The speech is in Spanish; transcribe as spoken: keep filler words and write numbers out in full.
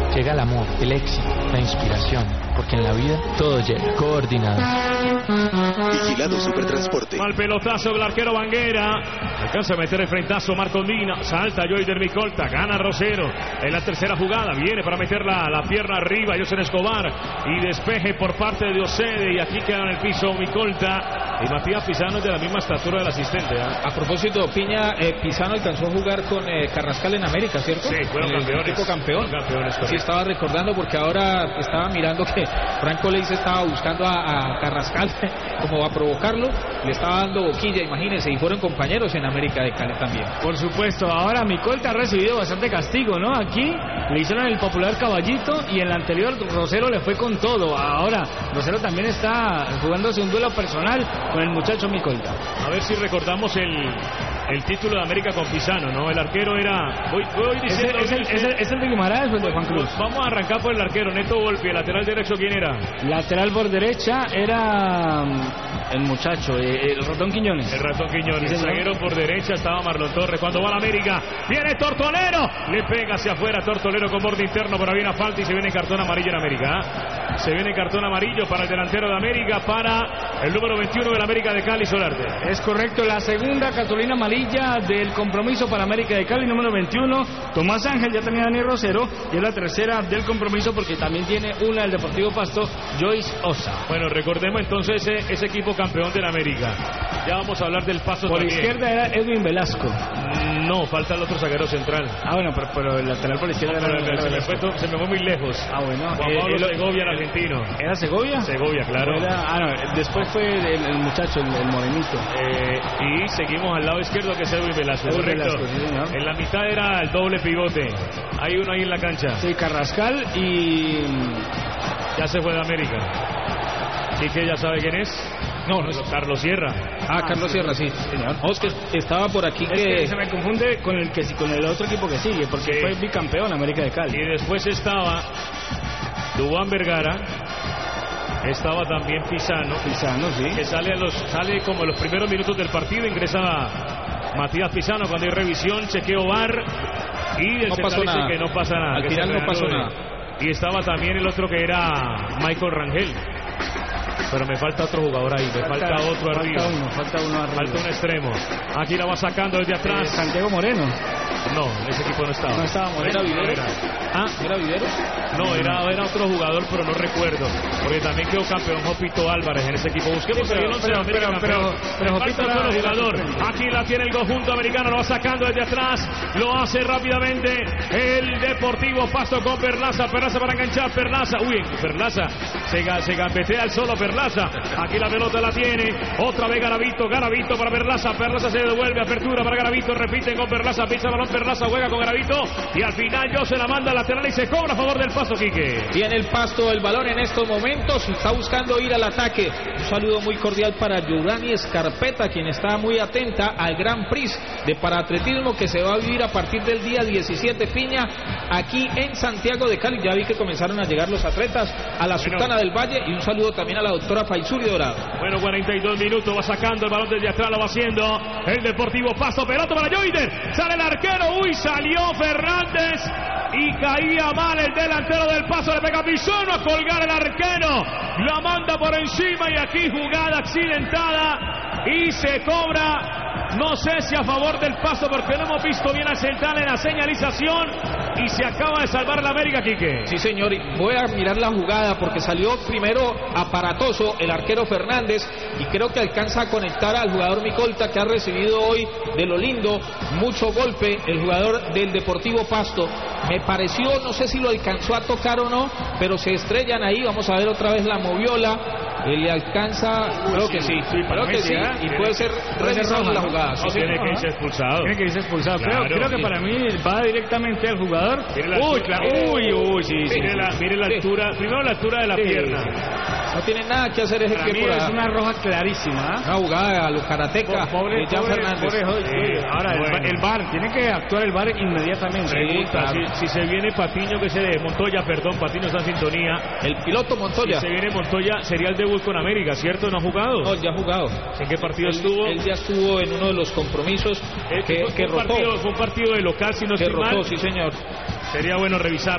llega el amor, el éxito, la inspiración, porque en la vida todo llega coordinado. Vigilado Supertransporte. Mal pelotazo del arquero Banguera. Alcanza a meter el frentazo Marco Mina. Salta Joyder Micolta. Gana Rosero. En la tercera jugada viene para meter la, la pierna arriba. José Escobar. Y despeje por parte de Ocede. Y aquí queda en el piso Micolta. Y Matías Pisano es de la misma estatura del asistente. ¿eh? A propósito, Piña, eh, Pisano alcanzó a jugar con eh, Carrascal en América, ¿cierto? Sí, fueron el campeones. equipo campeón. Fueron campeones, sí, estaba recordando porque ahora estaba mirando que Franco Leis estaba buscando a, a Carrascal como a provocarlo. Le estaba dando boquilla, imagínense, y fueron compañeros en América de Cali también. Por supuesto, ahora Micolta ha recibido bastante castigo, ¿no? Aquí le hicieron el popular caballito y en la anterior Rosero le fue con todo. Ahora Rosero también está jugándose un duelo personal con el muchacho Micolta. A ver si recordamos el, el título de América con Pisano, ¿no? El arquero era... Voy, voy diciendo, es, el, es, el, es, el, es el de Guimaraes o el de Juan Cruz. Vamos a arrancar por el arquero Neto Volpi. ¿El lateral derecho quién era? Lateral por derecha era el muchacho, el ratón Quiñones. El ratón Quiñones. El zaguero por derecha estaba Marlon Torres. Cuando va la América, viene Tortolero. Le pega hacia afuera Tortolero con borde interno, pero viene a falta y se viene cartón amarillo en América. ¿eh? Se viene cartón amarillo para el delantero de América, para el número veintiuno de la América de Cali, Solarte. Es correcto, la segunda cartulina amarilla del compromiso para América de Cali, número veintiuno. Tomás Ángel, ya tenía Dani Rosero, y es la tercera del compromiso porque también tiene una del Deportivo Pasto, Joyce Osa. Bueno, recordemos entonces ese, ese equipo campeón de la América. Ya vamos a hablar del Pasto por también. Izquierda era Edwin Velasco. No, falta el otro zaguero central. Ah, bueno, pero, pero el lateral por la izquierda no, era, pero, era se, me fue todo, se me fue muy lejos. Ah, bueno. Juan Pablo eh, Segovia, el argentino. ¿Era Segovia? Segovia, claro. Era, ah, no, después fue el, el muchacho, el, el morenito. Eh, y seguimos al lado izquierdo, que es Edwin Velasco, Edwin correcto. Velasco, sí, señor. En la mitad era el doble pivote. Hay uno ahí en la cancha. Sí, Carrascal y... Ya se fue de América. Quique ya sabe quién es. No, no es Carlos Sierra. Ah, ah Carlos sí, Sierra, sí, señor. Oh, es que estaba por aquí es que... que se me confunde con el que con el otro equipo que sigue, porque sí. Fue bicampeón América de Cali. Y después estaba Duván Vergara. Estaba también Pisano. Pisano, sí. Que sale a los sale como los primeros minutos del partido. Ingresa Matías Pisano cuando hay revisión, chequeo V A R. Y el no pasó dice nada. que no pasa nada. Al final no pasó nada. Y estaba también el otro que era Michael Rangel. Pero me falta otro jugador ahí, me falta, falta otro falta arriba. Uno, falta uno arriba. Falta un extremo. Aquí la va sacando desde atrás. Eh, Santiago Moreno. No, en ese equipo no estaba. No estaba Moreno. ¿Era Viveros? ¿Ah? ¿Era Viveros? No, era, era otro jugador, pero no recuerdo. Porque también quedó campeón Jopito Álvarez en ese equipo. Busquemos sí, pero, el once pero, de América pero, campeón. Pero, pero Jopito era el jugador. Aquí la tiene el conjunto americano, lo va sacando desde atrás. Lo hace rápidamente el Deportivo Pasto con Perlaza. Perlaza para enganchar, Perlaza. Uy, Perlaza se, se gambetea el solo Perlaza. Aquí la pelota la tiene. Otra vez Garavito, Garavito para Perlaza. Perlaza se devuelve, apertura para Garavito. Repite con Perlaza, pisa el balón, Perlaza juega con Garavito. Y al final yo se la manda lateral y se cobra a favor del Pasto, Quique. Tiene el Pasto el balón en estos momentos. Está buscando ir al ataque. Un saludo muy cordial para Yurani Escarpeta, quien está muy atenta al Gran Prix de paraatletismo que se va a vivir a partir del día diecisiete, Piña, aquí en Santiago de Cali. Ya vi que comenzaron a llegar los atletas a la bueno. Sultana del Valle. Y un saludo también a la doctora Faisuri Dorado. Bueno, cuarenta y dos minutos, va sacando el balón desde atrás, lo va haciendo el Deportivo Pasto. Pelota para Joyder, sale el arquero, uy, salió Fernández y caía mal el delantero del Pasto, le pega Pisano a colgar el arquero, la manda por encima y aquí jugada accidentada y se cobra. No sé si a favor del Pasto porque no hemos visto bien a Central en la señalización y se acaba de salvar la América, Quique. Sí, señor, y voy a mirar la jugada porque salió primero aparatoso el arquero Fernández y creo que alcanza a conectar al jugador Micolta, que ha recibido hoy de lo lindo mucho golpe, el jugador del Deportivo Pasto. Me pareció, no sé si lo alcanzó a tocar o no, pero se estrellan ahí. Vamos a ver otra vez la moviola. Él le alcanza, creo que sí, sí creo que sí, y puede ser revisable la jugada. No, tiene que irse expulsado. Tiene que irse expulsado. Claro, creo, creo que sí. para mí va directamente al jugador. Uy, claro. Uy, uy, sí, sí. Mire la, mire la sí. altura, primero la altura de la sí. pierna. No tiene nada que hacer ese Para mí equipo. Es una roja clarísima. ¿eh? Una jugada a lo karateca pobre, de Jan pobre, Fernández. Pobre, sí, ahora bueno. el, el V A R, tiene que actuar el V A R inmediatamente. Pregunta, claro. si, si se viene Patiño, que se de Montoya, perdón, Patiño está en sintonía. El piloto Montoya. Si se viene Montoya, sería el debut con América, ¿cierto? ¿No ha jugado? No, ya ha jugado. ¿En qué partido él, estuvo? Él ya estuvo en uno de los compromisos Eh, que, fue, que fue un rotó. partido, fue un partido de local, si no Que estoy rotó, mal. sí, señor. Sería bueno revisar.